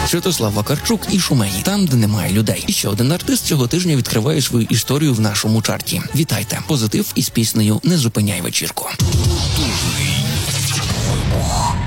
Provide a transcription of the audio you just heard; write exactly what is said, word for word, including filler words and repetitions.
Святослав Вакарчук і Шумеї, там, де немає людей. І ще один артист цього тижня відкриває свою історію в нашому чарті. Вітайте! Позитив із піснею «Не зупиняй вечірку».